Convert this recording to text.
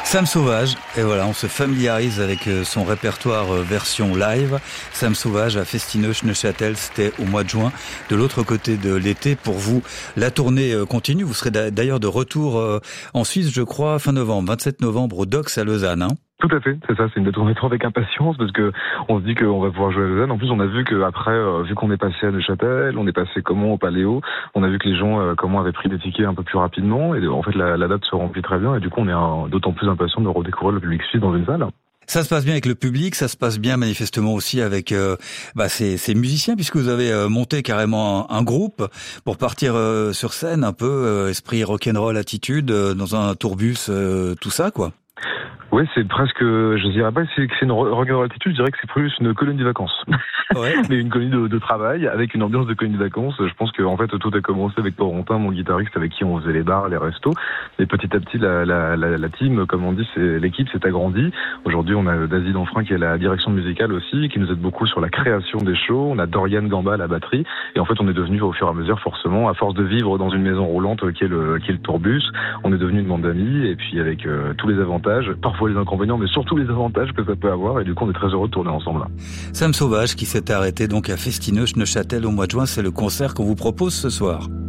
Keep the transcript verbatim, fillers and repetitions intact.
Sam Sauvage, et voilà, on se familiarise avec son répertoire version live. Sam Sauvage à Festineuch-Neuchâtel, c'était au mois de juin. De l'autre côté de l'été, pour vous, la tournée continue. Vous serez d'ailleurs de retour en Suisse, je crois, fin novembre, vingt-sept novembre, au Docks à Lausanne, hein. Tout à fait, c'est ça, c'est une date qu'on attend avec impatience parce que on se dit qu'on va pouvoir jouer à Lausanne. En plus, on a vu qu'après, euh, vu qu'on est passé à Neuchâtel, on est passé comment au Paléo, on a vu que les gens euh, comment avaient pris des tickets un peu plus rapidement et en fait la, la date se remplit très bien et du coup on est un, d'autant plus impatient de redécouvrir le public suisse dans une salle. Ça se passe bien avec le public, ça se passe bien manifestement aussi avec euh, bah, ces, ces musiciens puisque vous avez euh, monté carrément un, un groupe pour partir euh, sur scène un peu euh, esprit rock'n'roll attitude euh, dans un tourbus, euh, tout ça quoi. Oui, c'est presque, je dirais pas que c'est, que c'est une rock'n'roll attitude, je dirais que c'est plus une colonie de vacances. Ouais. Mais une colonie de, de travail, avec une ambiance de colonie de vacances. Je pense que, en fait, tout a commencé avec Corentin, mon guitariste, avec qui on faisait les bars, les restos. Et petit à petit, la, la, la, la team, comme on dit, c'est, l'équipe s'est agrandie. Aujourd'hui, on a David Danfrein qui est à la direction musicale aussi, qui nous aide beaucoup sur la création des shows. On a Dorian Gamba à la batterie. Et en fait, on est devenu, au fur et à mesure, forcément, à force de vivre dans une maison roulante qui est le, qui est le tourbus, on est devenu une bande d'amis. Et puis, avec euh, tous les avantages, parfois les inconvénients, mais surtout les avantages que ça peut avoir, et du coup on est très heureux de tourner ensemble. Sam Sauvage qui s'est arrêté donc à Festineuch-Neuchâtel au mois de juin, c'est le concert qu'on vous propose ce soir.